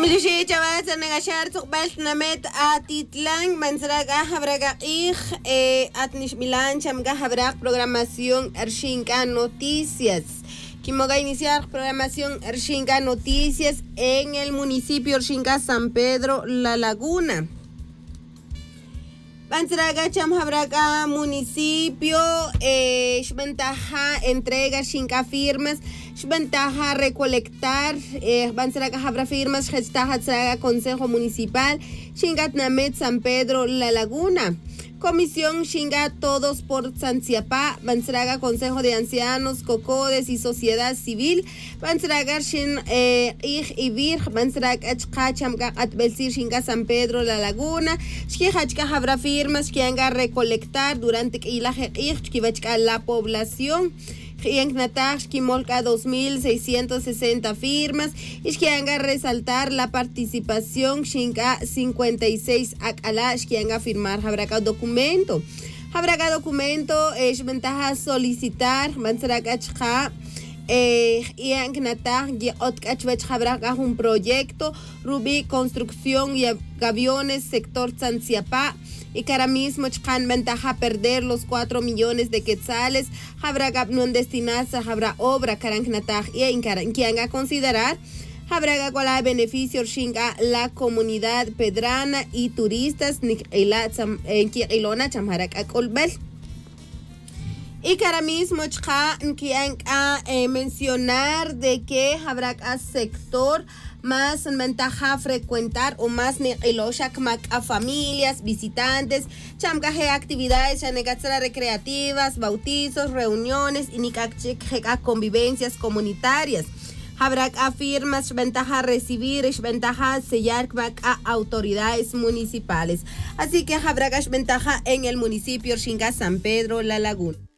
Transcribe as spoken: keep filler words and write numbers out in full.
Milishi chavas negashar tukbal namet atitlan mansraga habraga ig atnish milan chamga habrak programación Ershinka Noticias. Kimoga iniciar programación Ershinka Noticias en el municipio Ershinka San Pedro La Laguna. Mansraga cham habraga municipio eh, ventaja entrega Ershinka firmas. Ventaja recolectar, eh, Bansraga Habra firmas, Gestaja Traga Consejo Municipal, Shingat Namet San Pedro La Laguna. Comisión Shingat Todos por Sanciapá, Bansraga Consejo de Ancianos, Cocodes y Sociedad Civil, Bansraga Shin eh, Ig y Vir, Bansraga Achkachamga Atbelsir Shingat San Pedro La Laguna, Shkihachka Habra firmas, Kianga recolectar durante Ilaje Ig, Kivachka la población. En Natash Kimolka dos mil seiscientas sesenta firmas y que resaltar la participación Shinka cincuenta y seis Akalash que haga firmar habrá documento habrá documento es ventaja solicitar Mansrakachha eh y en Natash Otkachwech habrá un proyecto Rubí construcción y aviones sector Sanciapá y que ahora mismo chan ventaja perder los cuatro millones de quetzales habrá no destinarse habrá obra karangnatag y en que haga considerar habrá cual beneficio shinga la comunidad pedrana y turistas ni en que ilona chamharak akolbel y que ahora mismo chan que haga mencionar de que habrá sector más ventaja frecuentar o más ne'iloshak a familias, visitantes, chamgaje actividades chanegatzara recreativas, bautizos, reuniones y nikachik convivencias comunitarias. Habrá afirmas ventaja recibir, ventaja sellar a autoridades municipales. Así que habrá ventaja en el municipio Ershinka San Pedro La Laguna.